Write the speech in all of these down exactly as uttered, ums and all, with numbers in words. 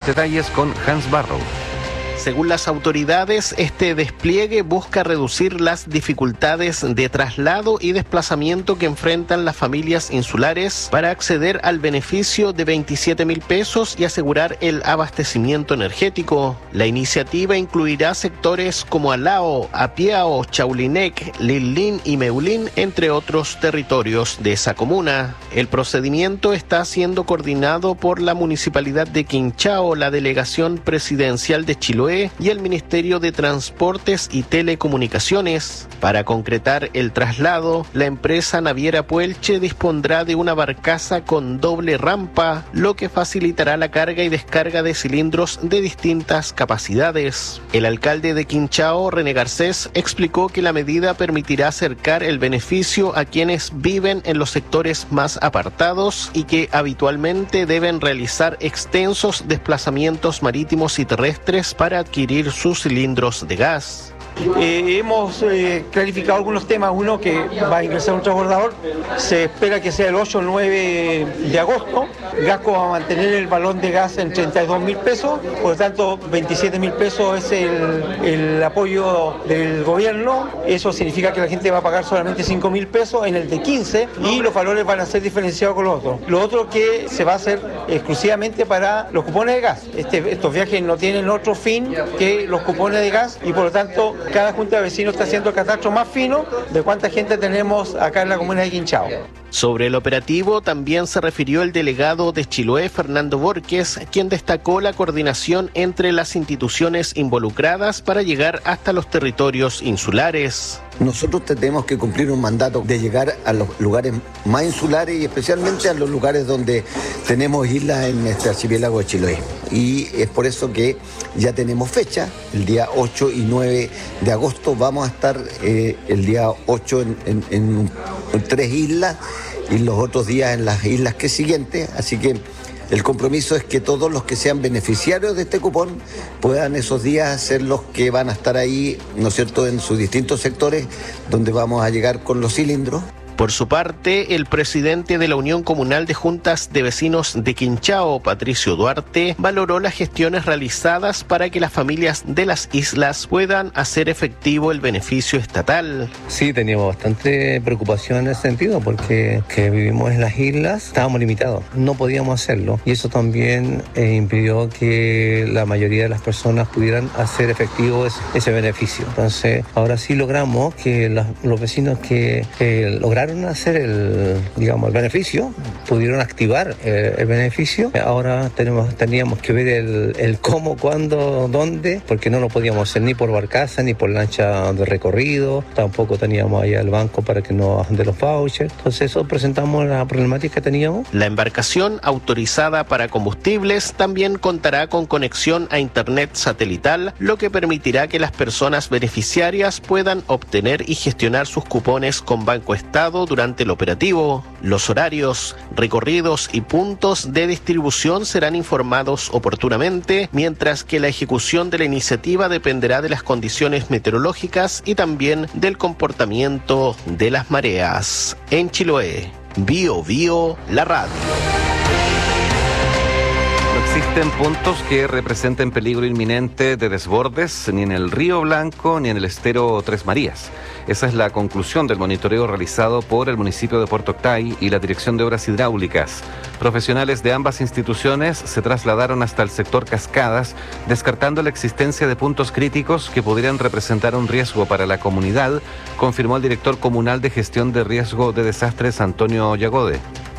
detalles con Hans Barrow. Según las autoridades, este despliegue busca reducir las dificultades de traslado y desplazamiento que enfrentan las familias insulares para acceder al beneficio de veintisiete mil pesos y asegurar el abastecimiento energético. La iniciativa incluirá sectores como Alao, Apiao, Chaulinec, Lilín y Meulín, entre otros territorios de esa comuna. El procedimiento está siendo coordinado por la Municipalidad de Quinchao, la Delegación Presidencial de Chiloé y el Ministerio de Transportes y Telecomunicaciones. Para concretar el traslado, la empresa naviera Puelche dispondrá de una barcaza con doble rampa, lo que facilitará la carga y descarga de cilindros de distintas capacidades. El alcalde de Quinchao, René Garcés, explicó que la medida permitirá acercar el beneficio a quienes viven en los sectores más apartados y que habitualmente deben realizar extensos desplazamientos marítimos y terrestres para adquirir sus cilindros de gas. Eh, hemos eh, clarificado algunos temas. Uno, que va a ingresar un transbordador, se espera que sea el ocho o nueve de agosto. Gasco va a mantener el balón de gas en treinta y dos mil pesos, por lo tanto veintisiete mil pesos es el, el apoyo del gobierno. Eso significa que la gente va a pagar solamente cinco mil pesos en el de quince y los valores van a ser diferenciados con los otros. Lo otro, que se va a hacer exclusivamente para los cupones de gas. Este, estos viajes no tienen otro fin que los cupones de gas y por lo tanto cada junta de vecinos está haciendo el catastro más fino de cuánta gente tenemos acá en la comuna de Quinchao. Sobre el operativo también se refirió el delegado de Chiloé, Fernando Borges, quien destacó la coordinación entre las instituciones involucradas para llegar hasta los territorios insulares. Nosotros tenemos que cumplir un mandato de llegar a los lugares más insulares y especialmente a los lugares donde tenemos islas en este archipiélago de Chiloé. Y es por eso que ya tenemos fecha, el día ocho y nueve de agosto vamos a estar eh, el día ocho en, en, en, en tres islas y los otros días en las islas que siguientes, así que el compromiso es que todos los que sean beneficiarios de este cupón puedan esos días ser los que van a estar ahí, ¿no es cierto?, en sus distintos sectores donde vamos a llegar con los cilindros. Por su parte, el presidente de la Unión Comunal de Juntas de Vecinos de Quinchao, Patricio Duarte, valoró las gestiones realizadas para que las familias de las islas puedan hacer efectivo el beneficio estatal. Sí, teníamos bastante preocupación en ese sentido porque que vivimos en las islas, estábamos limitados, no podíamos hacerlo y eso también eh, impidió que la mayoría de las personas pudieran hacer efectivo ese, ese beneficio. Entonces, ahora sí logramos que los, los vecinos que, que lograron hacer el, digamos, el beneficio, pudieron activar eh, el beneficio. Ahora tenemos, teníamos que ver el, el cómo, cuándo, dónde, porque no lo podíamos hacer ni por barcaza, ni por lancha de recorrido, tampoco teníamos allá el banco para que nos de los vouchers. Entonces eso presentamos la problemática que teníamos. La embarcación autorizada para combustibles también contará con conexión a internet satelital, lo que permitirá que las personas beneficiarias puedan obtener y gestionar sus cupones con Banco Estado durante el operativo. Los horarios, recorridos y puntos de distribución serán informados oportunamente, mientras que la ejecución de la iniciativa dependerá de las condiciones meteorológicas y también del comportamiento de las mareas. En Chiloé, Bio Bio, la radio. Existen puntos que representen peligro inminente de desbordes ni en el Río Blanco ni en el estero Tres Marías. Esa es la conclusión del monitoreo realizado por el municipio de Puerto Octay y la Dirección de Obras Hidráulicas. Profesionales de ambas instituciones se trasladaron hasta el sector Cascadas, descartando la existencia de puntos críticos que podrían representar un riesgo para la comunidad, confirmó el director comunal de gestión de riesgo de desastres, Antonio Yagode.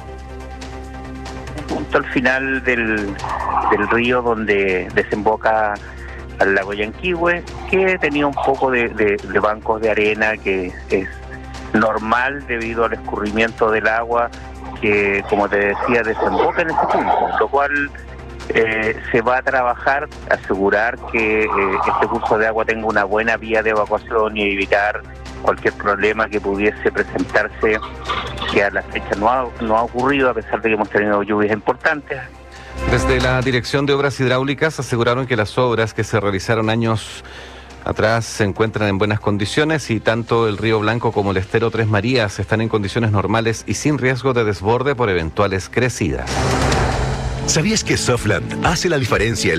Al final del, del río donde desemboca al lago Yanquihue, que tenía un poco de, de, de bancos de arena, que es normal debido al escurrimiento del agua que, como te decía, desemboca en ese punto, lo cual eh, se va a trabajar, asegurar que eh, este curso de agua tenga una buena vía de evacuación y evitar cualquier problema que pudiese presentarse, que a la fecha no ha, no ha ocurrido, a pesar de que hemos tenido lluvias importantes. Desde la Dirección de Obras Hidráulicas aseguraron que las obras que se realizaron años atrás se encuentran en buenas condiciones y tanto el Río Blanco como el estero Tres Marías están en condiciones normales y sin riesgo de desborde por eventuales crecidas. ¿Sabías que Softland hace la diferencia en